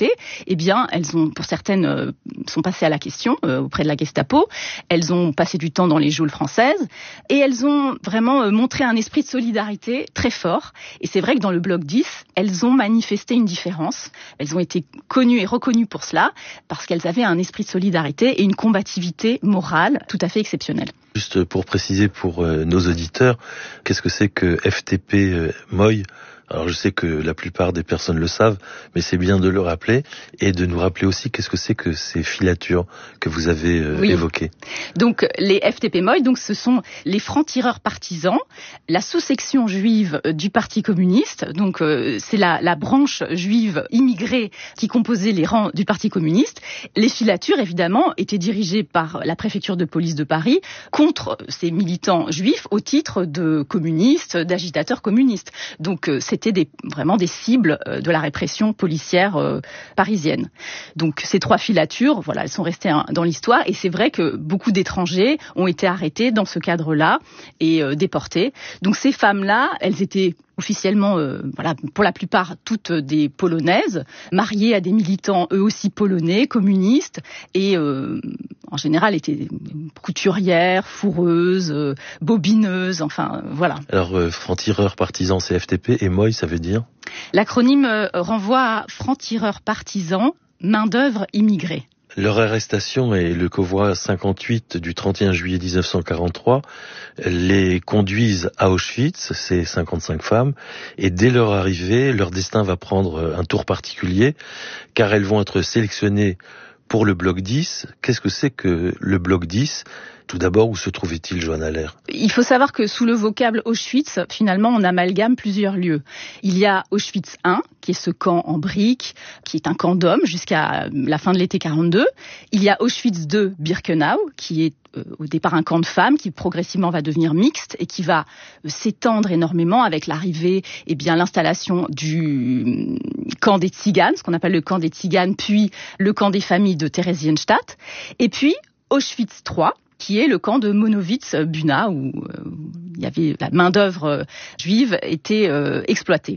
arrêtées, eh bien, elles ont, pour certaines, sont passées à la question auprès de la Gestapo. Elles ont passé du temps dans les geôles françaises et elles ont vraiment montré un esprit de solidarité très fort. Et c'est vrai que dans le bloc 10, elles ont manifesté une différence. Elles ont été connues et reconnues pour cela parce qu'elles avaient un esprit de solidarité et une combativité morale tout à fait exceptionnelle. Juste pour préciser pour nos auditeurs, qu'est-ce que c'est que FTP Moy ? Alors je sais que la plupart des personnes le savent, mais c'est bien de le rappeler et de nous rappeler aussi qu'est-ce que c'est que ces filatures que vous avez évoquées. Donc les FTP Moy, donc ce sont les francs-tireurs partisans, la sous-section juive du Parti communiste. Donc c'est la branche juive immigrée qui composait les rangs du Parti communiste. Les filatures évidemment étaient dirigées par la préfecture de police de Paris contre ces militants juifs au titre de communistes, d'agitateurs communistes. Donc c'était vraiment des cibles de la répression policière parisienne. Donc ces 3 filatures, voilà, elles sont restées dans l'histoire et c'est vrai que beaucoup d'étrangers ont été arrêtés dans ce cadre-là et déportés. Donc ces femmes-là, elles étaient officiellement, pour la plupart, toutes des Polonaises, mariées à des militants eux aussi polonais, communistes, et en général étaient couturières, fourreuses, bobineuses, enfin voilà. Alors, franc-tireur partisan, c'est FTP, et Moy, ça veut dire ? L'acronyme renvoie à franc-tireur partisan, main-d'œuvre immigrée. Leur arrestation et le convoi 58 du 31 juillet 1943 les conduisent à Auschwitz, ces 55 femmes, et dès leur arrivée, leur destin va prendre un tour particulier, car elles vont être sélectionnées pour le bloc 10. Qu'est-ce que c'est que le bloc 10 ? Tout d'abord, où se trouvait-il, Johanna Allaire ? Il faut savoir que sous le vocable Auschwitz, finalement, on amalgame plusieurs lieux. Il y a Auschwitz I, qui est ce camp en briques, qui est un camp d'hommes jusqu'à la fin de l'été 42. Il y a Auschwitz II Birkenau, qui est au départ un camp de femmes qui progressivement va devenir mixte et qui va s'étendre énormément avec l'arrivée, l'installation du camp des Tziganes, ce qu'on appelle le camp des Tziganes, puis le camp des familles de Theresienstadt. Et puis Auschwitz III, qui est le camp de Monowitz-Buna, où il y avait la main-d'œuvre juive était exploitée.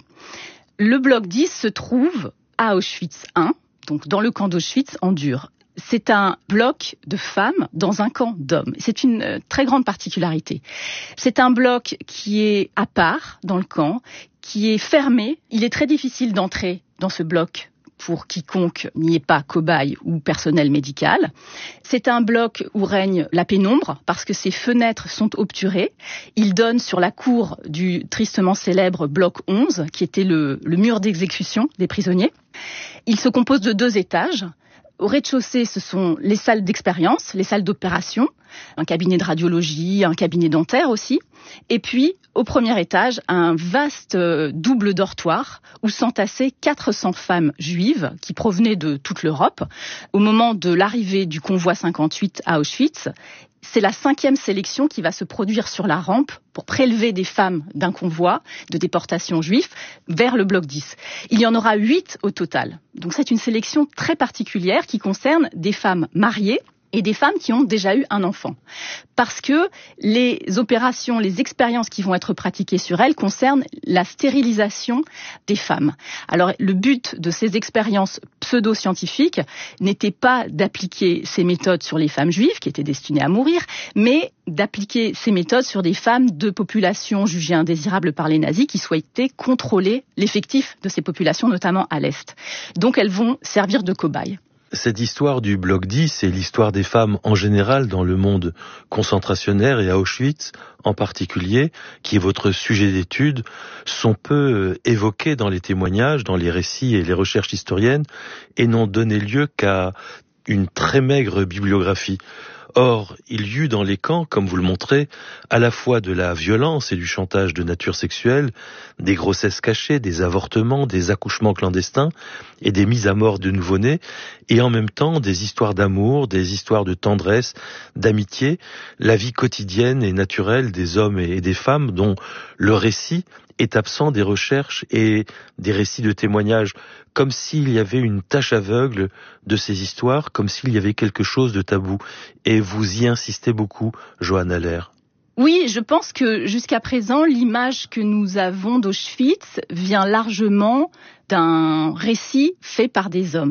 Le bloc 10 se trouve à Auschwitz I, donc dans le camp d'Auschwitz en dur. C'est un bloc de femmes dans un camp d'hommes. C'est une très grande particularité. C'est un bloc qui est à part dans le camp, qui est fermé. Il est très difficile d'entrer dans ce bloc pour quiconque n'y est pas cobaye ou personnel médical. C'est un bloc où règne la pénombre parce que ses fenêtres sont obturées. Il donne sur la cour du tristement célèbre bloc 11, qui était le mur d'exécution des prisonniers. Il se compose de 2 étages. Au rez-de-chaussée, ce sont les salles d'expérience, les salles d'opération, un cabinet de radiologie, un cabinet dentaire aussi. Et puis, au premier étage, un vaste double dortoir où s'entassaient 400 femmes juives qui provenaient de toute l'Europe. Au moment de l'arrivée du convoi 58 à Auschwitz, c'est la 5e sélection qui va se produire sur la rampe pour prélever des femmes d'un convoi de déportation juif vers le bloc 10. Il y en aura 8 au total. Donc c'est une sélection très particulière qui concerne des femmes mariées et des femmes qui ont déjà eu un enfant. Parce que les opérations, les expériences qui vont être pratiquées sur elles concernent la stérilisation des femmes. Alors, le but de ces expériences pseudo-scientifiques n'était pas d'appliquer ces méthodes sur les femmes juives, qui étaient destinées à mourir, mais d'appliquer ces méthodes sur des femmes de populations jugées indésirables par les nazis qui souhaitaient contrôler l'effectif de ces populations, notamment à l'Est. Donc, elles vont servir de cobayes. Cette histoire du bloc 10 et l'histoire des femmes en général dans le monde concentrationnaire et à Auschwitz en particulier, qui est votre sujet d'étude, sont peu évoquées dans les témoignages, dans les récits et les recherches historiennes et n'ont donné lieu qu'à une très maigre bibliographie. Or, il y eut dans les camps, comme vous le montrez, à la fois de la violence et du chantage de nature sexuelle, des grossesses cachées, des avortements, des accouchements clandestins et des mises à mort de nouveau-nés, et en même temps des histoires d'amour, des histoires de tendresse, d'amitié, la vie quotidienne et naturelle des hommes et des femmes dont le récit est absent des recherches et des récits de témoignages, comme s'il y avait une tache aveugle de ces histoires, comme s'il y avait quelque chose de tabou. Et vous y insistez beaucoup, Johanna Allaire. Oui, je pense que jusqu'à présent, l'image que nous avons d'Auschwitz vient largement d'un récit fait par des hommes.